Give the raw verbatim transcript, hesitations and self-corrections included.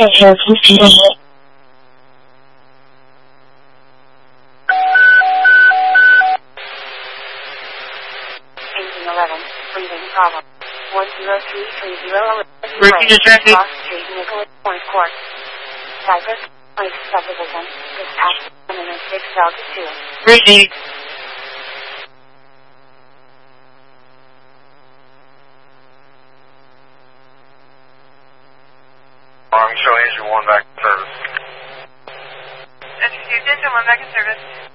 Air Conditioning. Engine eleven, breathing problem. one zero three three zero. Repeat the traffic. Cross Street, Nicholas Point Court. Cypress Place Subdivision. Dispatch minute six Delta two. Repeat. I'm showing engine one back in service. That's received, engine one back in service.